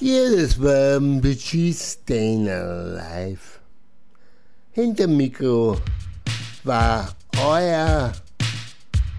Ja, das war Bitchy Stainer live. Hinter Mikro war euer